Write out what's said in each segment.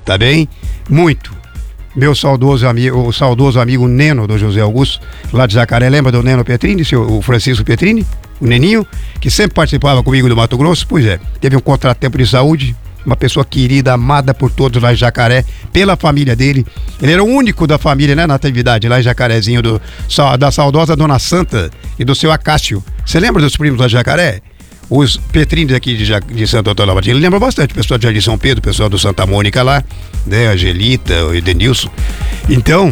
tá bem? Muito. Meu saudoso amigo Neno, do José Augusto, lá de Jacaré, lembra do Neno Petrini, o Francisco Petrini, o Neninho, que sempre participava comigo do Mato Grosso? Pois é, teve um contratempo de saúde, uma pessoa querida, amada por todos lá em Jacaré, pela família dele. Ele era o único da família, né, na atividade, lá em Jacarezinho, da saudosa Dona Santa e do seu Acácio. Você lembra dos primos lá de Jacaré? Os Petrines aqui de Santo Antônio Lavatina, ele lembra bastante, o pessoal de Jardim São Pedro, o pessoal do Santa Mônica lá, né, a Angelita, o Edenilson. Então,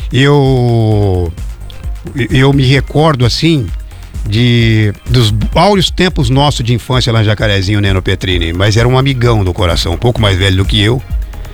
eu me recordo, assim, dos áureos tempos nossos de infância lá em Jacarezinho, Neno Petrini, mas era um amigão do coração, um pouco mais velho do que eu,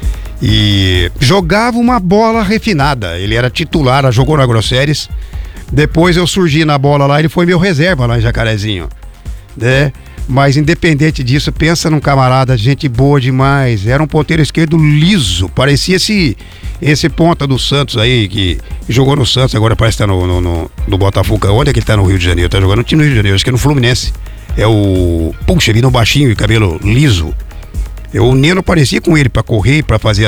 e jogava uma bola refinada. Ele era titular, jogou na Grosseries, depois eu surgi na bola lá, ele foi meu reserva lá em Jacarezinho, né? Mas independente disso, pensa num camarada, gente boa demais. Era um ponteiro esquerdo liso, parecia esse ponta do Santos aí, que jogou no Santos, agora parece que tá no Botafogo. Onde é que ele tá no Rio de Janeiro? Tá jogando no time do Rio de Janeiro, acho que é no Fluminense. É o... Puxa, ele no baixinho e cabelo liso. O Neno parecia com ele pra correr, pra fazer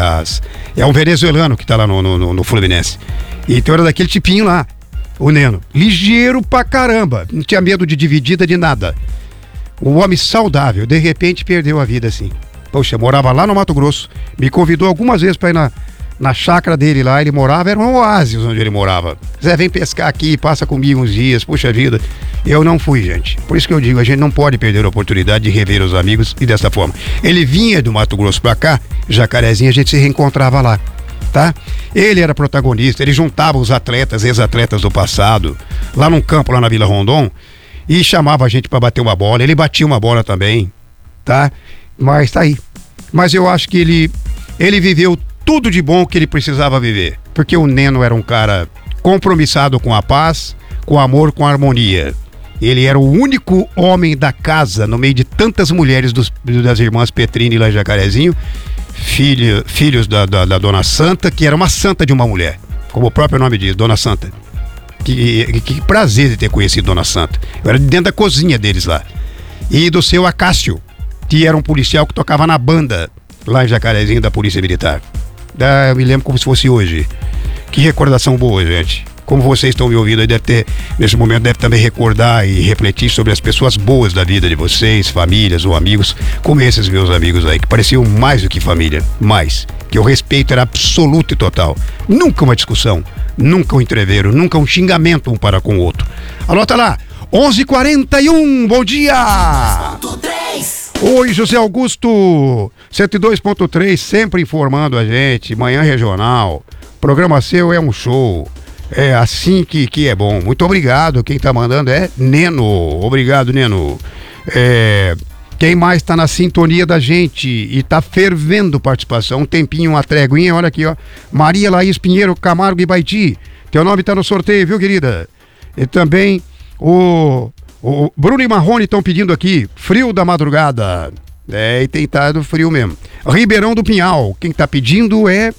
É um venezuelano que tá lá no Fluminense. Então era daquele tipinho lá, o Neno. Ligeiro pra caramba, não tinha medo de dividida de nada. Um homem saudável, de repente perdeu a vida assim. Poxa, morava lá no Mato Grosso, me convidou algumas vezes pra ir na chácara dele lá, ele morava, era um oásis onde ele morava. Zé, vem pescar aqui, passa comigo uns dias, puxa vida. Eu não fui, gente. Por isso que eu digo, a gente não pode perder a oportunidade de rever os amigos e dessa forma. Ele vinha do Mato Grosso pra cá, Jacarezinho, a gente se reencontrava lá, tá? Ele era protagonista, ele juntava os atletas, ex-atletas do passado, lá num campo, lá na Vila Rondon, e chamava a gente pra bater uma bola. Ele batia uma bola também, tá? Mas tá aí. Mas eu acho que ele viveu tudo de bom que ele precisava viver, porque o Neno era um cara compromissado com a paz, com o amor, com a harmonia. Ele era o único homem da casa, no meio de tantas mulheres das irmãs Petrini lá em Jacarezinho, filhos da Dona Santa, que era uma santa de uma mulher, como o próprio nome diz, Dona Santa. Que prazer de ter conhecido Dona Santa. Eu era dentro da cozinha deles lá. E do seu Acácio, que era um policial que tocava na banda lá em Jacarezinho da Polícia Militar. Eu me lembro como se fosse hoje. Que recordação boa, gente. Como vocês estão me ouvindo aí, nesse momento deve também recordar e refletir sobre as pessoas boas da vida de vocês, famílias ou amigos, como esses meus amigos aí, que pareciam mais do que família, mais. Que o respeito era absoluto e total. Nunca uma discussão, nunca um entrevero, nunca um xingamento um para com o outro. Anota lá, 11h41, bom dia! Oi, José Augusto, 102.3, sempre informando a gente, Manhã Regional, programa seu é um show. É assim que é bom. Muito obrigado. Quem tá mandando é Neno. Obrigado, Neno. Quem mais tá na sintonia da gente e tá fervendo participação, um tempinho, uma tréguinha, olha aqui, ó. Maria Laís Pinheiro Camargo e Baiti. Teu nome tá no sorteio, viu, querida? E também o Bruno e Marrone estão pedindo aqui, frio da madrugada. E tem tado frio mesmo. Ribeirão do Pinhal. Quem tá pedindo é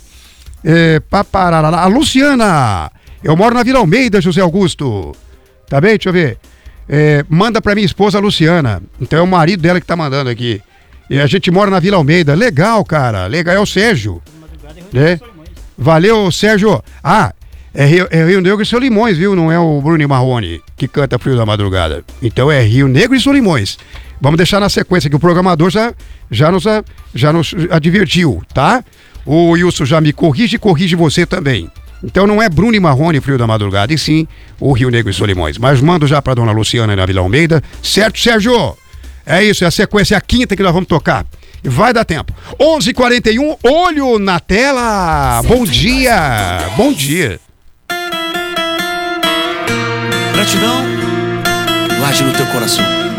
a Luciana. Eu moro na Vila Almeida, José Augusto. Tá bem? Deixa eu ver. Manda pra minha esposa, a Luciana. Então é o marido dela que tá mandando aqui. E a gente mora na Vila Almeida. Legal, cara. Legal. É o Sérgio. Valeu, Sérgio. É Rio Negro e Solimões, viu? Não é o Bruno Marrone que canta Frio da Madrugada. Então é Rio Negro e Solimões. Vamos deixar na sequência que o programador já nos advertiu, tá? O Wilson já me corrige e corrige você também. Então não é Bruno e Marrone, Frio da Madrugada, e sim o Rio Negro e Solimões. Mas mando já pra dona Luciana na Vila Almeida. Certo, Sérgio? É isso, é a sequência, é a quinta que nós vamos tocar. Vai dar tempo. 11h41, olho na tela. Bom dia. Bom dia. Gratidão guarde no teu coração.